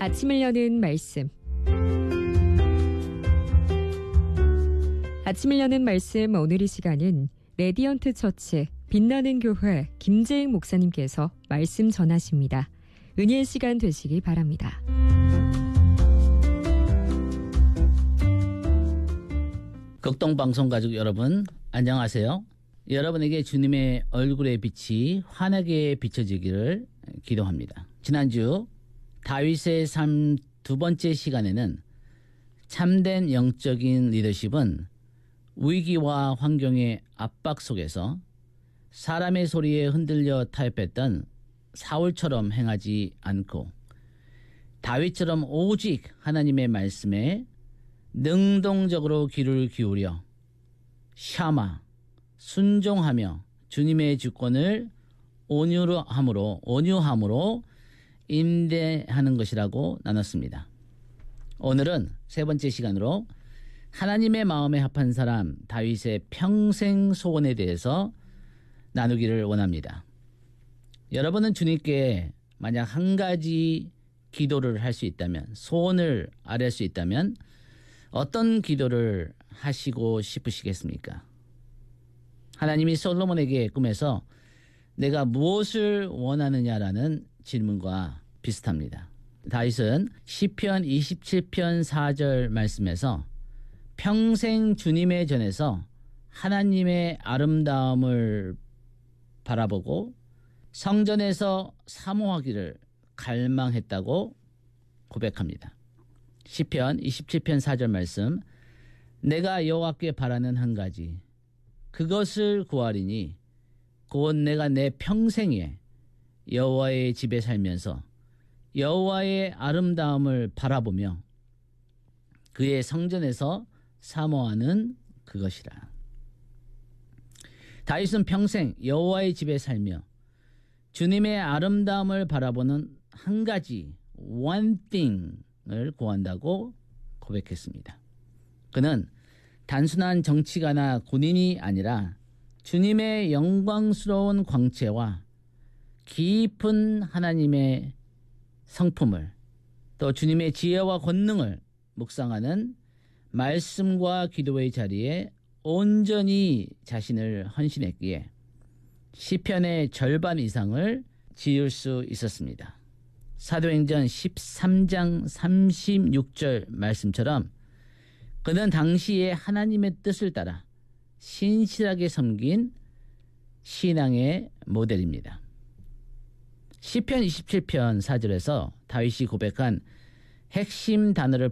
아침을 여는 말씀. 아침을 여는 말씀 오늘 이 시간은 레디언트 처치 빛나는 교회 김재익 목사님께서 말씀 전하십니다. 은혜의 시간 되시기 바랍니다. 극동방송 가족 여러분 안녕하세요. 여러분에게 주님의 얼굴의 빛이 환하게 비춰지기를 기도합니다. 지난주 다윗의 삶 두 번째 시간에는 참된 영적인 리더십은 위기와 환경의 압박 속에서 사람의 소리에 흔들려 타협했던 사울처럼 행하지 않고 다윗처럼 오직 하나님의 말씀에 능동적으로 귀를 기울여 샤마 순종하며 주님의 주권을 온유함으로 임대하는 것이라고 나눴습니다. 오늘은 세 번째 시간으로 하나님의 마음에 합한 사람 다윗의 평생 소원에 대해서 나누기를 원합니다. 여러분은 주님께 만약 한 가지 기도를 할 수 있다면, 소원을 아뢰할 수 있다면 어떤 기도를 하시고 싶으시겠습니까? 하나님이 솔로몬에게 꿈에서 내가 무엇을 원하느냐라는 질문과 비슷합니다. 다윗은 시편 27편 4절 말씀에서 평생 주님의 전에서 하나님의 아름다움을 바라보고 성전에서 사모하기를 갈망했다고 고백합니다. 시편 27편 4절 말씀, 내가 여호와께 바라는 한 가지 그것을 구하리니 곧 내가 내 평생에 여호와의 집에 살면서 여호와의 아름다움을 바라보며 그의 성전에서 사모하는 그것이라. 다윗은 평생 여호와의 집에 살며 주님의 아름다움을 바라보는 한 가지 one thing을 구한다고 고백했습니다. 그는 단순한 정치가나 군인이 아니라 주님의 영광스러운 광채와 깊은 하나님의 성품을 또 주님의 지혜와 권능을 묵상하는 말씀과 기도의 자리에 온전히 자신을 헌신했기에 시편의 절반 이상을 지을 수 있었습니다. 사도행전 13장 36절 말씀처럼 그는 당시에 하나님의 뜻을 따라 신실하게 섬긴 신앙의 모델입니다. 시편 27편 4절에서 다윗이 고백한 핵심 단어를